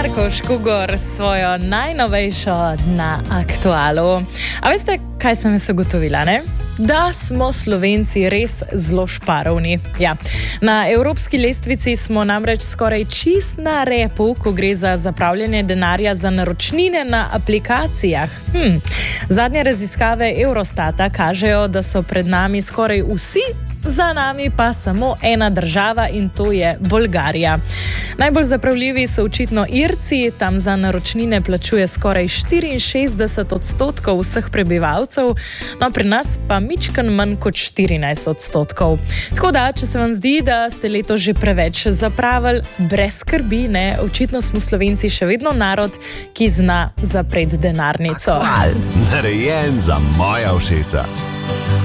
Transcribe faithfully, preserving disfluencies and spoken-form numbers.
Marko Škugor s svojo najnovejšo na Aktualu. A veste, kaj sem jaz ugotovila, ne? Da smo Slovenci res zelo šparovni. Ja. Na evropski lestvici smo namreč skoraj čist na repu, ko gre za zapravljanje denarja za naročnine na aplikacijah. Hm. Zadnje raziskave Eurostata kažejo, da so pred nami skoraj vsi, za nami pa samo ena država in to je Bolgarija. Najbolj zapravljivi so očitno Irci, tam za naročnine plačuje skoraj štiriinšestdeset odstotkov vseh prebivalcev, no pri nas pa mičken manj kot štirinajst odstotkov. Tako da, če se vam zdi, da ste letos že preveč zapravili, brez skrbi, ne, očitno smo Slovenci še vedno narod, ki zna zapreti denarnico. Aktual, narejen za moja ušesa.